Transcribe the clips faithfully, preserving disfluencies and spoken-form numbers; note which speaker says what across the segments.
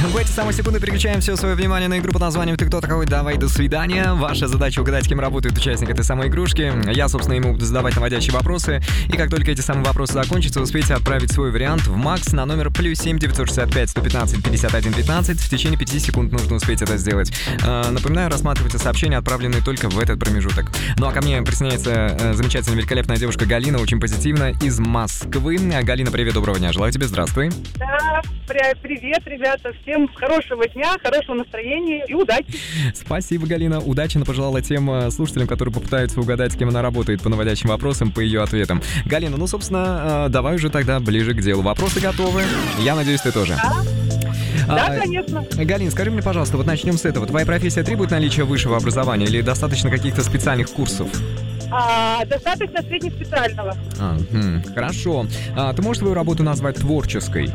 Speaker 1: В эти самые секунды переключаем все свое внимание на игру под названием «Ты кто такой? Давай, до свидания». Ваша задача угадать, кем работает участник этой самой игрушки. Я, собственно, ему буду задавать наводящие вопросы. И как только эти самые вопросы закончатся, успейте отправить свой вариант в Макс на номер плюс семь девятьсот шестьдесят пять сто пятнадцать пятьдесят один пятнадцать. В течение пяти секунд нужно успеть это сделать. Э, напоминаю, рассматривайте сообщения, отправленные только в этот промежуток. Ну а ко мне присоединяется э, замечательная, великолепная девушка Галина, очень позитивно, из Москвы. Галина, привет, доброго дня. Желаю тебе, здравствуй.
Speaker 2: Да, привет, ребята. Всем хорошего дня, хорошего настроения и удачи.
Speaker 1: Спасибо, Галина. Удачи она пожелала тем слушателям, которые попытаются угадать, с кем она работает по наводящим вопросам, по ее ответам. Галина, ну, собственно, давай уже тогда ближе к делу. Вопросы готовы? Я надеюсь, ты тоже.
Speaker 2: Да.
Speaker 1: А,
Speaker 2: да, конечно.
Speaker 1: Галин, скажи мне, пожалуйста, вот начнем с этого. Твоя профессия требует наличия высшего образования или достаточно каких-то специальных курсов?
Speaker 2: А, достаточно среднеспециального.
Speaker 1: А, хм, хорошо. А, ты можешь свою работу назвать творческой?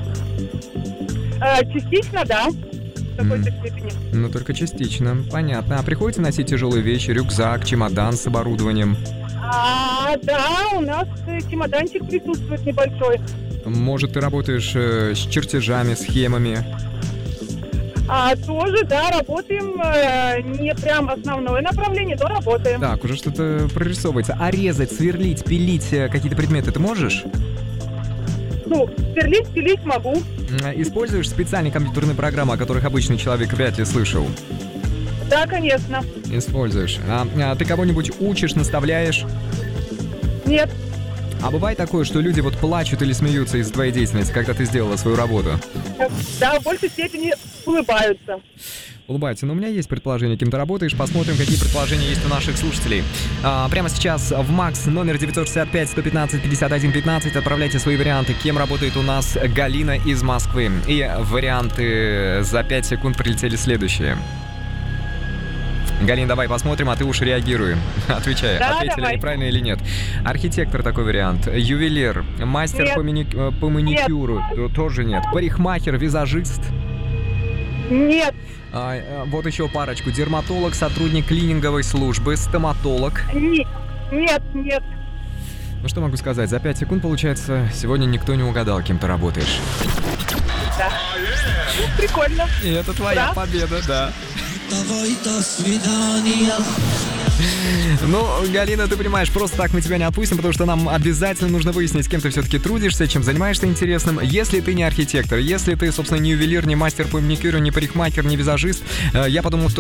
Speaker 2: А, частично, да. В какой-то mm. степени.
Speaker 1: Ну, только частично. Понятно. А приходится носить тяжелые вещи, рюкзак, чемодан с оборудованием?
Speaker 2: А, да, у нас чемоданчик присутствует небольшой.
Speaker 1: Может, ты работаешь э, с чертежами, схемами?
Speaker 2: А, тоже, да, работаем. Э, не прям основное направление, но работаем.
Speaker 1: Так, уже что-то прорисовывается. А резать, сверлить, пилить э, какие-то предметы ты можешь?
Speaker 2: Ну, сверлить, пилить могу.
Speaker 1: Используешь специальные компьютерные программы, о которых обычный человек вряд ли слышал?
Speaker 2: Да, конечно.
Speaker 1: Используешь. А, а ты кого-нибудь учишь, наставляешь?
Speaker 2: Нет.
Speaker 1: А бывает такое, что люди вот плачут или смеются из-за твоей деятельности, когда ты сделала свою работу?
Speaker 2: Да, в большей степени улыбаются.
Speaker 1: Улыбаются. Но у меня есть предположение, кем ты работаешь. Посмотрим, какие предположения есть у наших слушателей. А, прямо сейчас в Макс номер девятьсот шестьдесят пять сто пятнадцать пятьдесят один пятнадцать отправляйте свои варианты, кем работает у нас Галина из Москвы. И варианты за пять секунд прилетели следующие. Галин, давай посмотрим, а ты уж реагируй. Отвечай,
Speaker 2: да,
Speaker 1: ответили
Speaker 2: давай.
Speaker 1: неправильно или нет. Архитектор такой вариант. Ювелир, мастер по, мани... по маникюру. Нет. Тоже нет. Парикмахер, визажист.
Speaker 2: Нет.
Speaker 1: А, вот еще парочку. Дерматолог, сотрудник клининговой службы, стоматолог.
Speaker 2: Нет, нет, нет.
Speaker 1: Ну что могу сказать, за пять секунд, получается, сегодня никто не угадал, кем ты работаешь.
Speaker 2: Да. Ну, прикольно.
Speaker 1: И это твоя
Speaker 2: да?
Speaker 1: победа, да. Ну, Галина, ты понимаешь, просто так мы тебя не отпустим, потому что нам обязательно нужно выяснить, с кем ты все-таки трудишься, чем занимаешься интересным. Если ты не архитектор, если ты, собственно, не ювелир, не мастер по маникюру, не парикмахер, не визажист, я подумал, что